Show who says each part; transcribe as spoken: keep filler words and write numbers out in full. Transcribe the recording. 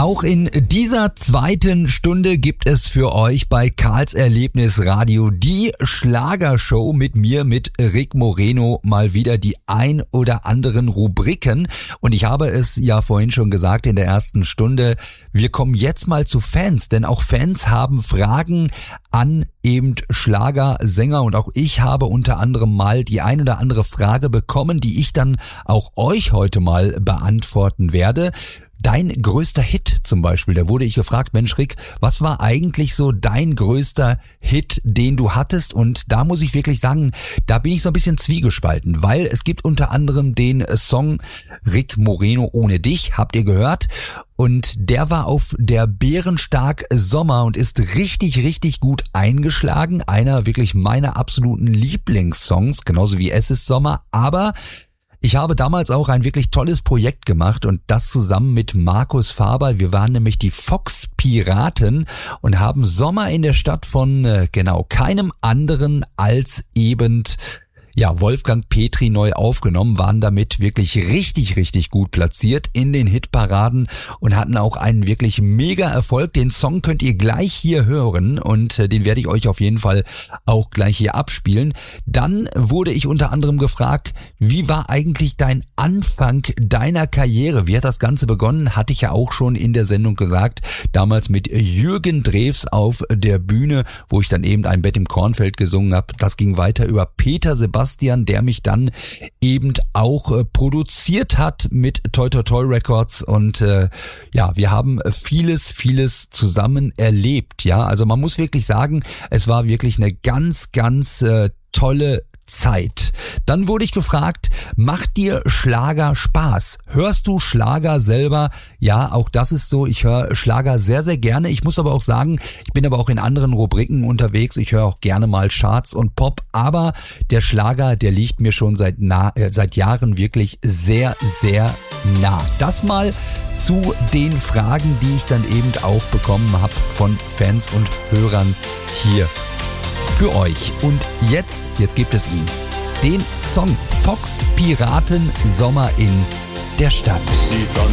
Speaker 1: Auch in dieser zweiten Stunde gibt es für euch bei Karls Erlebnis Radio die Schlagershow mit mir, mit Rick Moreno, mal wieder die ein oder anderen Rubriken. Und ich habe es ja vorhin schon gesagt in der ersten Stunde, wir kommen jetzt mal zu Fans, denn auch Fans haben Fragen an eben Schlagersänger und auch ich habe unter anderem mal die ein oder andere Frage bekommen, die ich dann auch euch heute mal beantworten werde. Dein größter Hit zum Beispiel, da wurde ich gefragt, Mensch Rick, was war eigentlich so dein größter Hit, den du hattest? Und da muss ich wirklich sagen, da bin ich so ein bisschen zwiegespalten, weil es gibt unter anderem den Song Rick Moreno ohne dich, habt ihr gehört? Und der war auf der Bärenstark Sommer und ist richtig, richtig gut eingeschlagen. Einer wirklich meiner absoluten Lieblingssongs, genauso wie Es ist Sommer, aber ich habe damals auch ein wirklich tolles Projekt gemacht und das zusammen mit Markus Faberl. Wir waren nämlich die Fox Piraten und haben Sommer in der Stadt von äh, genau keinem anderen als eben ja Wolfgang Petri neu aufgenommen, waren damit wirklich richtig, richtig gut platziert in den Hitparaden und hatten auch einen wirklich mega Erfolg. Den Song könnt ihr gleich hier hören und äh, den werde ich euch auf jeden Fall auch gleich hier abspielen. Dann wurde ich unter anderem gefragt, wie war eigentlich dein Anfang deiner Karriere? Wie hat das Ganze begonnen? Hatte ich ja auch schon in der Sendung gesagt, damals mit Jürgen Drews auf der Bühne, wo ich dann eben ein Bett im Kornfeld gesungen habe. Das ging weiter über Peter Sebastian, der mich dann eben auch äh, produziert hat mit Toi Toi Toi Records und äh, ja, wir haben vieles, vieles zusammen erlebt, ja, also man muss wirklich sagen, es war wirklich eine ganz, ganz äh, tolle Zeit. Dann wurde ich gefragt, macht dir Schlager Spaß? Hörst du Schlager selber? Ja, auch das ist so. Ich höre Schlager sehr, sehr gerne. Ich muss aber auch sagen, ich bin aber auch in anderen Rubriken unterwegs. Ich höre auch gerne mal Charts und Pop. Aber der Schlager, der liegt mir schon seit, nah, äh, seit Jahren wirklich sehr, sehr nah. Das mal zu den Fragen, die ich dann eben auch bekommen habe von Fans und Hörern hier für euch. Und jetzt, jetzt gibt es ihn. Den Song Fox Piraten Sommer in der Stadt.
Speaker 2: Die Sonne